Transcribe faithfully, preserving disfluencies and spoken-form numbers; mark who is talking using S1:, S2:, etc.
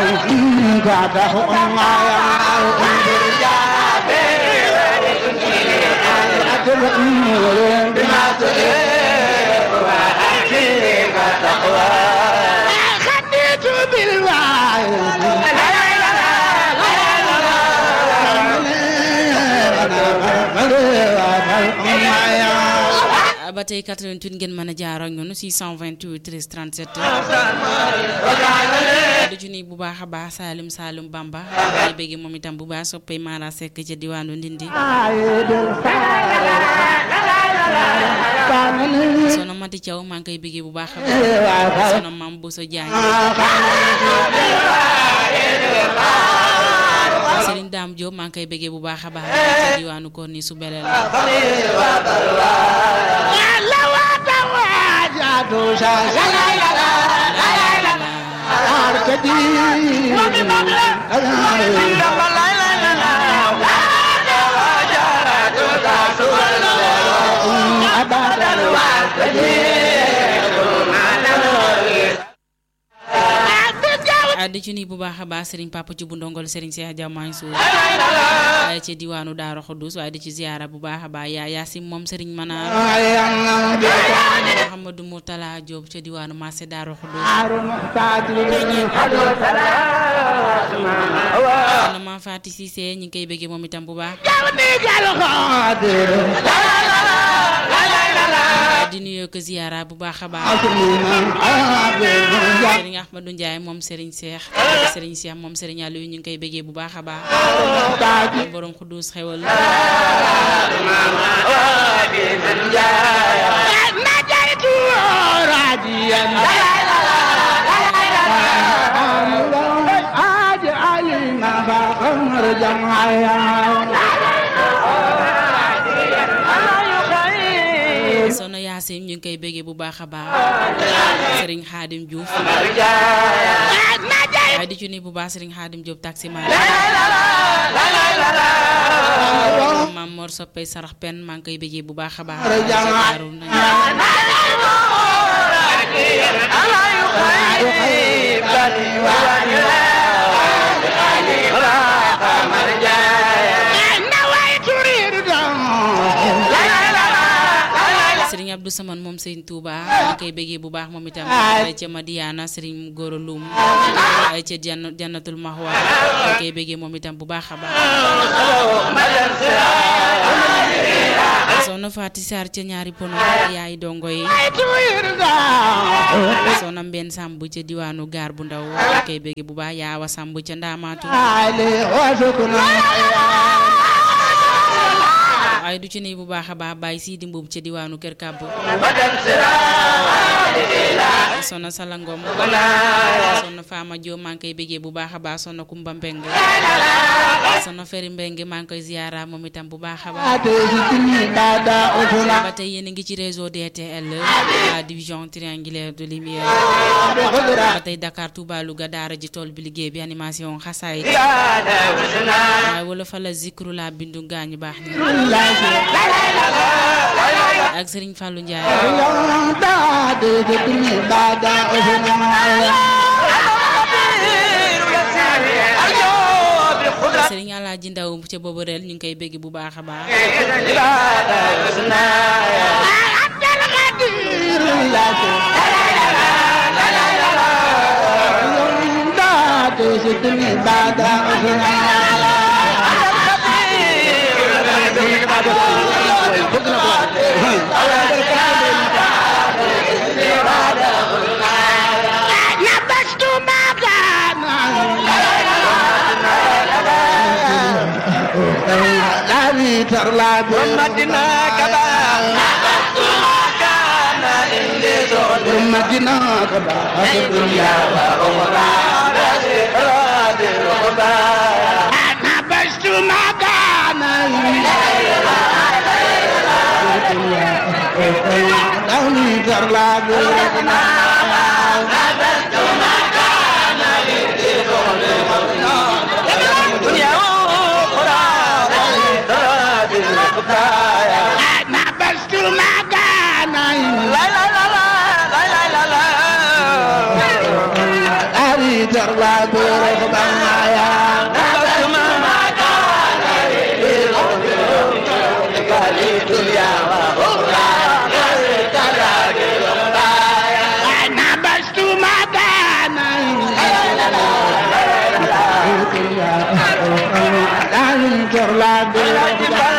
S1: ba tey quatre-vingt-huit ngeen mën a jaar ak ñun six cent vingt-huit treize trente-sept du ci ni bu baax a baax Salim Salim Bamba ay bëgg moom itam bu baax soppay Mara Seck ca diwaanu Ndindi sono Mati Thiaw maa ngi koy bëgg bu baax a baax sono Mam Bousso Diagne Serigne Dame Diop maa ngi koy bëggee bu baax a baax ci diwaanu Korni su belel di ci ni bu baax a baax Serigne Papa ci bu ndongol Serigne Cheikh Diaw Mansour waaye ci diwaanu Daara Khoudous waaye di ci ziara bu baax a baax yaa Yaasim moom Serigne Manar Mouhamadou Mourtala Diop ci diwaanu marché Daara Khoudous na ma Fati Cissé ñi ngi koy bëggee moom itam bu baax di nuyu ko ziara bu baax a baax Serigne Ahmadou Ndiaye moom Serigne Cheikh Serigne Cheikh moom Serigne Aliou ñu ngi koy bëggee bu baax a baax borom Khoudous xewal sono Yaasim ñu ngi koy bëggee bu baax a baax Serigne Khadim Diouf waaye di ci ni bu baax Serigne Khadim Diop taxi ma Mam Mor soppay sarax pen maa ngi koy bëggee bu baax a baax Serigne Abdou Samane moom Serigne Touba maa koy bëggee bu baax moom itam ca Madiana Serigne Goro Loum ay ca Jannatul Mahwa maa koy bëggee moom itam bu baax a baax soxna Fatou Sarr ca ñaari pono yaay dongo yi soxna Mbène Samb ca diwaanu gaar bu ndaw maa koy bëggee bu baax yaa wa Samb ca Ndaamaatu ay du ci ne bu baax a baax Baye Sidi Mbuub ca diwaanu Kër Kàbbu sonna Salangom sonna Fama Diop maa ngi koy bëggee bu baax a baax sonna Kumba Mbeng sonna Feri Mbeng maa ngi koy ziara moom itam bu baax a baax ba tey yéen a ngi ci réseau D T L la division triangulaire de lumière ba tey Dakar Touba Louga daara ji tool bi liggéey bi animation xasaay waaye wala fa la zikru la bindu gaañu baax ni ak Serigne Fallou Ndiaye Serigne Alaaji Ndaw ca boobu rel ñu ngi koy bégg bu baax a baax
S2: Madina kaba Madina kaba dunya wa ukhra ana bastu magana dawni tarlabu bastu magana dunya na bastu magana la la la la la la la ari darla la